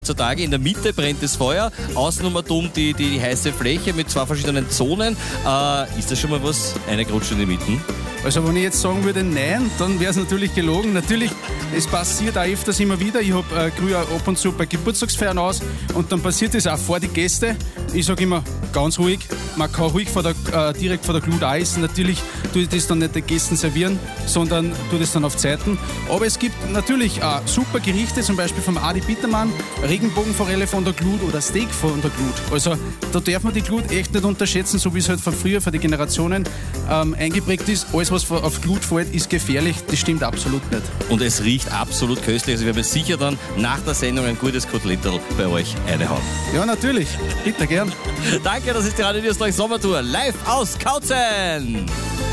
Heutzutage in der Mitte brennt das Feuer, außen um die heiße Fläche mit 2 verschiedenen Zonen. Ist das schon mal was? Eine Rutsche in die Mitte? Also wenn ich jetzt sagen würde nein, dann wäre es natürlich gelogen. Natürlich, es passiert auch öfters immer wieder. Ich habe früher ab und zu bei Geburtstagsfeiern aus und dann passiert das auch vor die Gäste. Ich sage immer, ganz ruhig, man kann ruhig direkt vor der Glut auch essen. Natürlich tue ich das dann nicht den Gästen servieren, sondern tue das dann auf Zeiten. Aber es gibt natürlich auch super Gerichte, zum Beispiel vom Adi Bittermann, Regenbogenforelle von der Glut oder Steak von der Glut. Also da darf man die Glut echt nicht unterschätzen, so wie es halt von früher, von den Generationen eingeprägt ist. Alles, was auf Glut fällt, ist gefährlich. Das stimmt absolut nicht. Und es riecht absolut köstlich. Also wir werden sicher dann nach der Sendung ein gutes Kotelettel bei euch reinhauen. Ja, natürlich. Bitte gern. Danke, das ist die Radio Niederösterreich Sommertour live aus Kautzen.